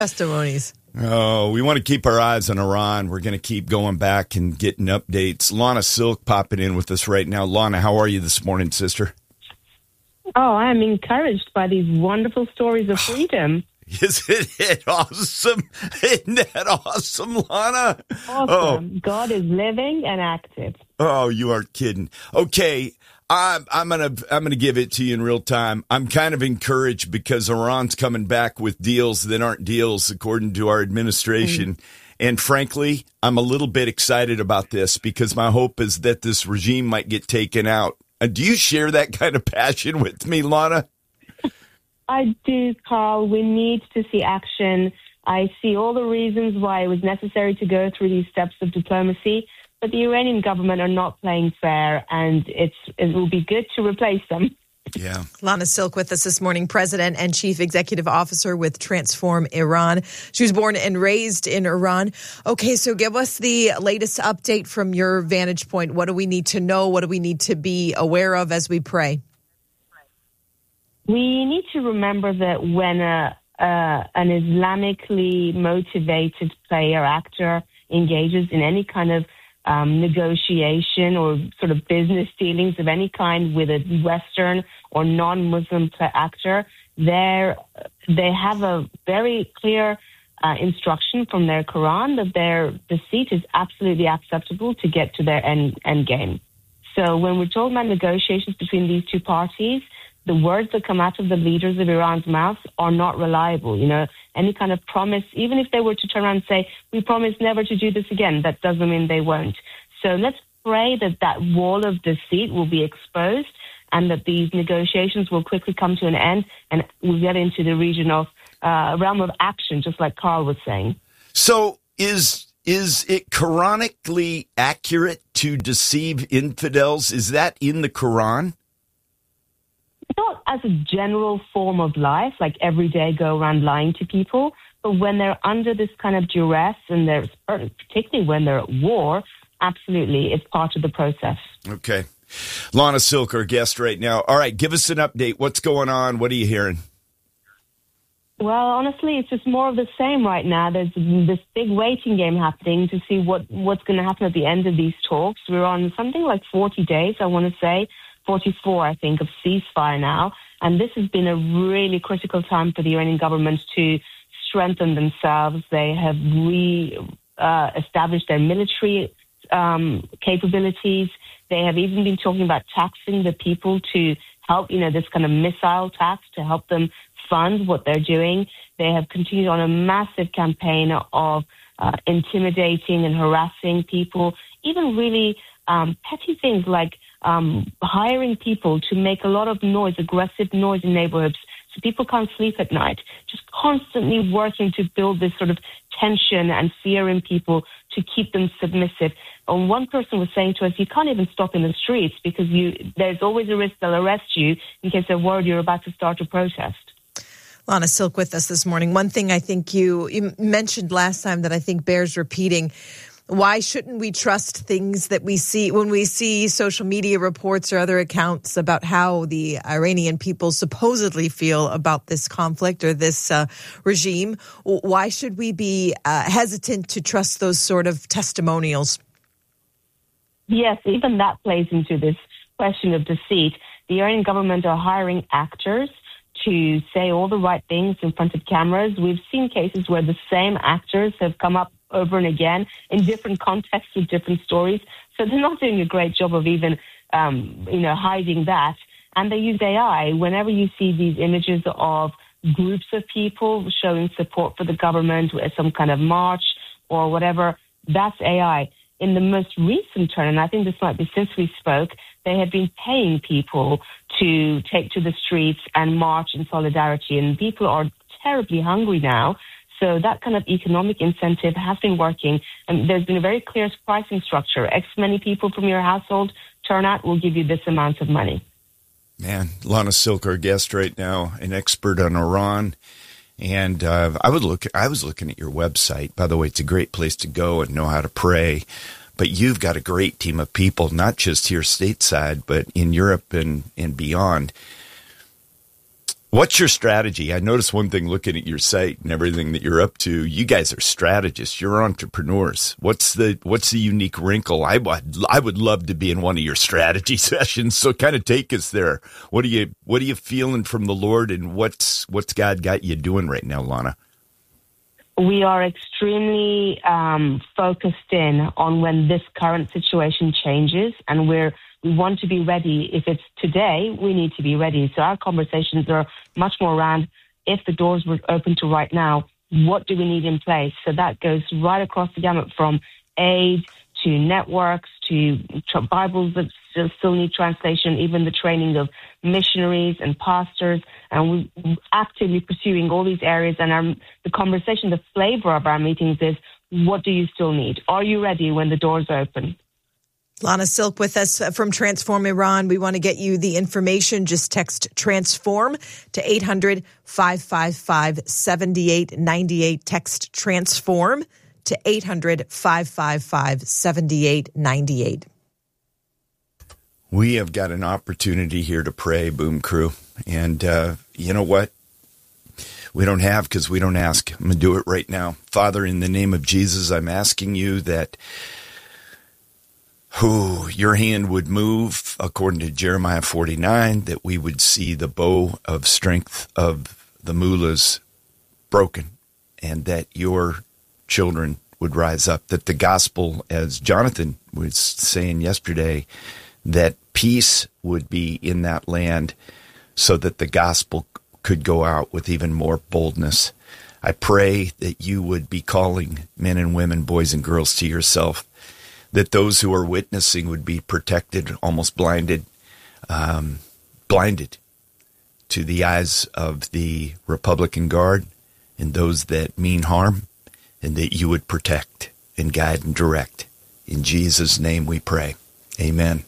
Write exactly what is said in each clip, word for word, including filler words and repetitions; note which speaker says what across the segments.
Speaker 1: Testimonies.
Speaker 2: Oh, we want to keep our eyes on Iran. We're going to keep going back and getting updates. Lana Silk popping in with us right now. Lana, how are you this morning, sister?
Speaker 3: Oh, I'm encouraged by these wonderful stories of freedom.
Speaker 2: Isn't it awesome? Isn't that awesome, Lana?
Speaker 3: Awesome. Oh. God is living and active.
Speaker 2: Oh, you aren't kidding. Okay. I'm, I'm gonna I'm gonna give it to you in real time. I'm kind of encouraged because Iran's coming back with deals that aren't deals, according to our administration. Mm. And frankly, I'm a little bit excited about this because my hope is that this regime might get taken out. Uh, do you share that kind of passion with me, Lana?
Speaker 3: I do, Carl. We need to see action. I see all the reasons why it was necessary to go through these steps of diplomacy. But the Iranian government are not playing fair, and it's it will be good to replace them.
Speaker 2: Yeah.
Speaker 1: Lana Silk with us this morning, President and Chief Executive Officer with Transform Iran. She was born and raised in Iran. Okay, so give us the latest update from your vantage point. What do we need to know? What do we need to be aware of as we pray?
Speaker 3: We need to remember that when a, uh, an Islamically motivated player, actor, engages in any kind of Um, negotiation or sort of business dealings of any kind with a Western or non-Muslim actor, they have a very clear uh, instruction from their Quran that their deceit is absolutely acceptable to get to their end, end game. So when we're talking about negotiations between these two parties, the words that come out of the leaders of Iran's mouths are not reliable. You know, any kind of promise, even if they were to turn around and say, we promise never to do this again, that doesn't mean they won't. So let's pray that that wall of deceit will be exposed and that these negotiations will quickly come to an end and we'll get into the region of uh, realm of action, just like Carl was saying.
Speaker 2: So is is it Quranically accurate to deceive infidels? Is that in the Quran?
Speaker 3: Not as a general form of life, like every day go around lying to people, but when they're under this kind of duress and they're, particularly when they're at war, absolutely, it's part of the process.
Speaker 2: Okay. Lana Silk, our guest right now. All right, give us an update. What's going on? What are you hearing?
Speaker 3: Well, honestly, it's just more of the same right now. There's this big waiting game happening to see what, what's going to happen at the end of these talks. We're on something like forty days, I want to say. forty-four, I think, of ceasefire now. And this has been a really critical time for the Iranian government to strengthen themselves. They have re-established uh, their military um, capabilities. They have even been talking about taxing the people to help, you know, this kind of missile tax to help them fund what they're doing. They have continued on a massive campaign of uh, intimidating and harassing people, even really um, petty things like Um, hiring people to make a lot of noise, aggressive noise in neighborhoods so people can't sleep at night. Just constantly working to build this sort of tension and fear in people to keep them submissive. And one person was saying to us, you can't even stop in the streets because you there's always a risk they'll arrest you in case they're worried you're about to start a protest.
Speaker 1: Lana Silk with us this morning. One thing I think you, you mentioned last time that I think bears repeating. Why shouldn't we trust things that we see when we see social media reports or other accounts about how the Iranian people supposedly feel about this conflict or this uh, regime? Why should we be uh, hesitant to trust those sort of testimonials?
Speaker 3: Yes, even that plays into this question of deceit. The Iranian government are hiring actors to say all the right things in front of cameras. We've seen cases where the same actors have come up over and again in different contexts with different stories. So they're not doing a great job of even, um, you know, hiding that. And they use A I. Whenever you see these images of groups of people showing support for the government with some kind of march or whatever, that's A I. In the most recent turn, and I think this might be since we spoke, they have been paying people to take to the streets and march in solidarity. And people are terribly hungry now. So that kind of economic incentive has been working. And there's been a very clear pricing structure. X many people from your household turn out will give you this amount of money.
Speaker 2: Man, Lana Silk, our guest right now, an expert on Iran. And uh, I would look. I was looking at your website. By the way, it's a great place to go and know how to pray. But you've got a great team of people, not just here stateside, but in Europe and, and beyond. What's your strategy? I noticed one thing looking at your site and everything that you're up to. You guys are strategists. You're entrepreneurs. What's the what's the unique wrinkle? I would I would love to be in one of your strategy sessions. So kind of take us there. What are you what are you feeling from the Lord, and what's what's God got you doing right now, Lana?
Speaker 3: We are extremely um, focused in on when this current situation changes, and we're we want to be ready. If it's today, we need to be ready. So our conversations are much more around, if the doors were open to right now, what do we need in place? So that goes right across the gamut, from aid to networks to Bibles that still, still need translation, even the training of missionaries and pastors. And we're actively pursuing all these areas. And our, the conversation, the flavor of our meetings is, what do you still need? Are you ready when the doors open?
Speaker 1: Lana Silk with us from Transform Iran. We want to get you the information. Just text TRANSFORM to eight hundred, five five five, seven eight nine eight. Text TRANSFORM to eight hundred, five five five, seven eight nine eight.
Speaker 2: We have got an opportunity here to pray, Boom Crew. And uh, you know what? We don't have because we don't ask. I'm going to do it right now. Father, in the name of Jesus, I'm asking you that who your hand would move, according to Jeremiah forty-nine, that we would see the bow of strength of the mullahs broken, and that your children would rise up, that the gospel, as Jonathan was saying yesterday, that peace would be in that land so that the gospel could go out with even more boldness. I pray that you would be calling men and women, boys and girls, to yourself, that those who are witnessing would be protected, almost blinded, um, blinded to the eyes of the Republican Guard and those that mean harm, and that you would protect and guide and direct. In Jesus' name we pray. Amen.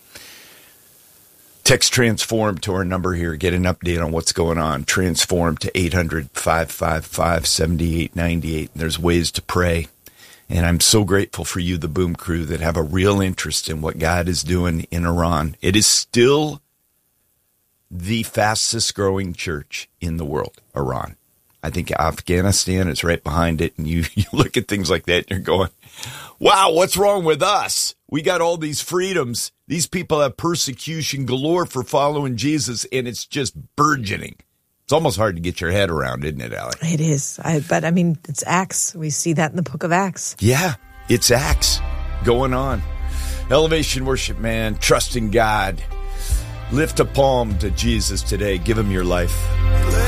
Speaker 2: Text TRANSFORM to our number here. Get an update on what's going on. TRANSFORM to eight hundred, five five five, seven eight nine eight. There's ways to pray. And I'm so grateful for you, the Boom Crew, that have a real interest in what God is doing in Iran. It is still the fastest growing church in the world, Iran. I think Afghanistan is right behind it. And you, you look at things like that and you're going, wow, what's wrong with us? We got all these freedoms. These people have persecution galore for following Jesus, and it's just burgeoning. It's almost hard to get your head around, isn't it, Allie?
Speaker 1: It is. I, but, I mean, it's Acts. We see that in the book of Acts.
Speaker 2: Yeah, it's Acts going on. Elevation worship, man. Trusting God. Lift a palm to Jesus today. Give him your life.